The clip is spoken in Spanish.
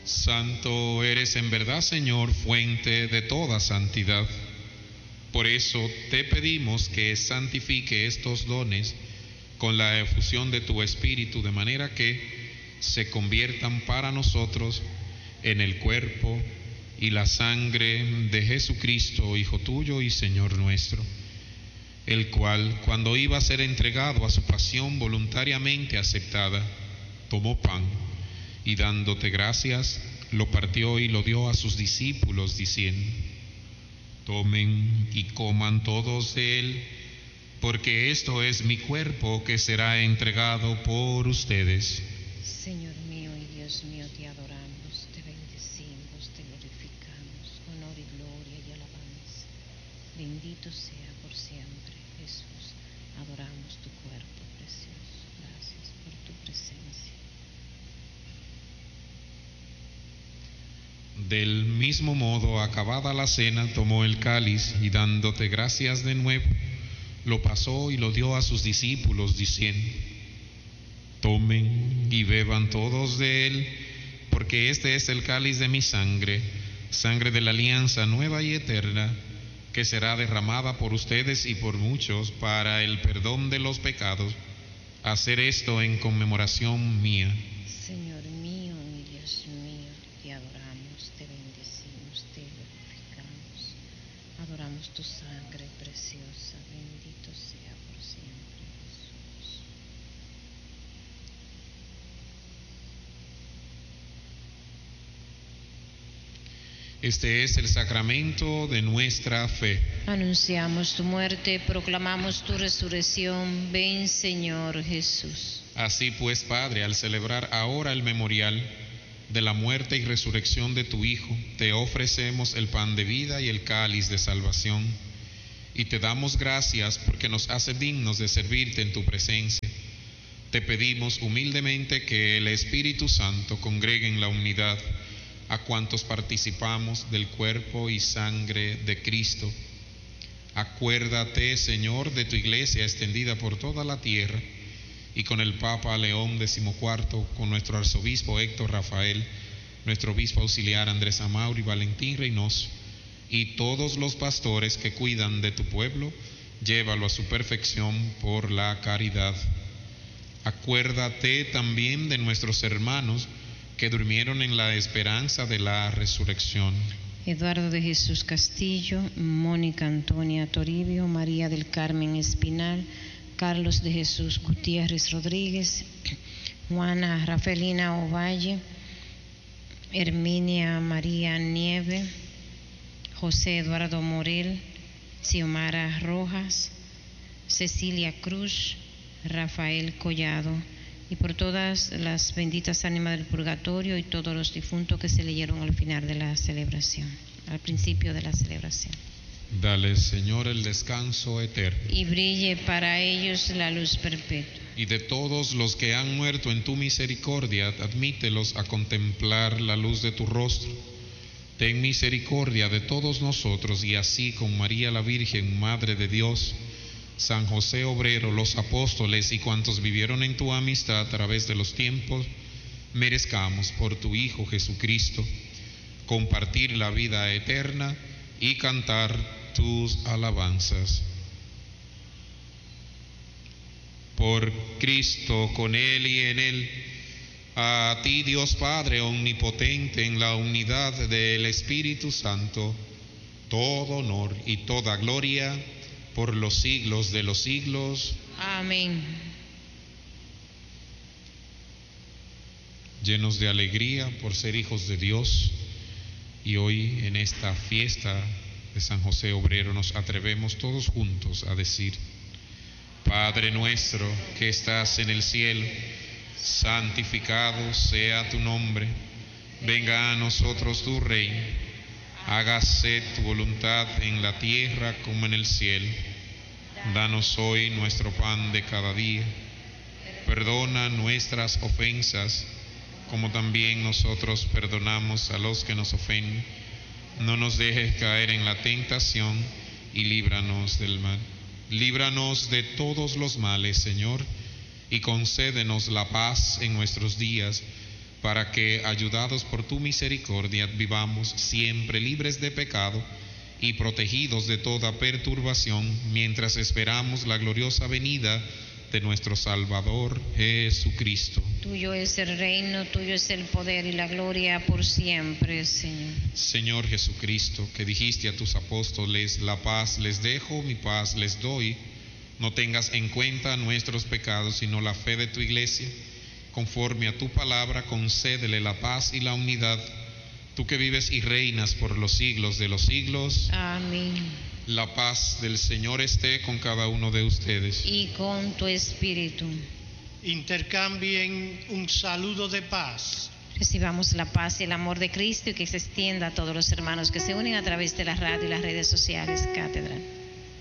Santo eres en verdad, Señor, fuente de toda santidad. Por eso te pedimos que santifique estos dones con la efusión de tu Espíritu, de manera que se conviertan para nosotros en el cuerpo y la sangre de Jesucristo, Hijo tuyo y Señor nuestro, el cual, cuando iba a ser entregado a su pasión voluntariamente aceptada, tomó pan y dándote gracias, lo partió y lo dio a sus discípulos, diciendo: tomen y coman todos de él, porque esto es mi cuerpo que será entregado por ustedes. Señor mío y Dios mío, te adoramos, te bendecimos, te glorificamos, honor y gloria y alabanza. Bendito sea por siempre, Jesús. Adoramos tu cuerpo precioso. Gracias por tu presencia. Del mismo modo, acabada la cena, tomó el cáliz y dándote gracias de nuevo, lo pasó y lo dio a sus discípulos, diciendo: tomen y beban todos de él, porque este es el cáliz de mi sangre, sangre de la alianza nueva y eterna, que será derramada por ustedes y por muchos para el perdón de los pecados. Hacer esto en conmemoración mía. Señor mío y Dios mío, te adoramos, te bendecimos, te glorificamos. Adoramos tu sangre preciosa, bendito sea por siempre, Jesús. Este es el sacramento de nuestra fe. Anunciamos tu muerte, proclamamos tu resurrección. Ven, Señor Jesús. Así pues, Padre, al celebrar ahora el memorial de la muerte y resurrección de tu Hijo, te ofrecemos el pan de vida y el cáliz de salvación, y te damos gracias porque nos hace dignos de servirte en tu presencia. Te pedimos humildemente que el Espíritu Santo congregue en la unidad a cuantos participamos del cuerpo y sangre de Cristo. Acuérdate, Señor, de tu iglesia extendida por toda la tierra, y con el Papa León XIV, con nuestro arzobispo Héctor Rafael, nuestro obispo auxiliar Andrés Amauri Valentín Reynoso, y todos los pastores que cuidan de tu pueblo, llévalo a su perfección por la caridad. Acuérdate también de nuestros hermanos que durmieron en la esperanza de la resurrección. Eduardo de Jesús Castillo, Mónica Antonia Toribio, María del Carmen Espinal, Carlos de Jesús Gutiérrez Rodríguez, Juana Rafaelina Ovalle, Herminia María Nieve, José Eduardo Morel, Xiomara Rojas, Cecilia Cruz, Rafael Collado, y por todas las benditas ánimas del purgatorio y todos los difuntos que se leyeron al final de la celebración, al principio de la celebración. Dale, Señor, el descanso eterno. Y brille para ellos la luz perpetua. Y de todos los que han muerto en tu misericordia, admítelos a contemplar la luz de tu rostro. Ten misericordia de todos nosotros, y así con María la Virgen, Madre de Dios, San José Obrero, los apóstoles y cuantos vivieron en tu amistad a través de los tiempos, merezcamos por tu Hijo Jesucristo compartir la vida eterna y cantar tus alabanzas. Por Cristo, con Él y en Él, a ti, Dios Padre omnipotente, en la unidad del Espíritu Santo, todo honor y toda gloria por los siglos de los siglos. Amén. Llenos de alegría por ser hijos de Dios, y hoy en esta fiesta de San José Obrero nos atrevemos todos juntos a decir: Padre nuestro que estás en el cielo, santificado sea tu nombre, venga a nosotros tu reino, hágase tu voluntad en la tierra como en el cielo. Danos hoy nuestro pan de cada día, perdona nuestras ofensas, como también nosotros perdonamos a los que nos ofenden. No nos dejes caer en la tentación y líbranos del mal. Líbranos de todos los males, Señor, y concédenos la paz en nuestros días, para que, ayudados por tu misericordia, vivamos siempre libres de pecado y protegidos de toda perturbación, mientras esperamos la gloriosa venida de nuestro Salvador Jesucristo. Tuyo es el reino, tuyo es el poder y la gloria por siempre, Señor. Señor Jesucristo, que dijiste a tus apóstoles: la paz les dejo, mi paz les doy, no tengas en cuenta nuestros pecados, sino la fe de tu iglesia. Conforme a tu palabra, concédele la paz y la unidad, tú que vives y reinas por los siglos de los siglos. Amén. La paz del Señor esté con cada uno de ustedes. Y con tu espíritu. Intercambien un saludo de paz. Recibamos la paz y el amor de Cristo y que se extienda a todos los hermanos que se unen a través de la radio y las redes sociales. Cátedra.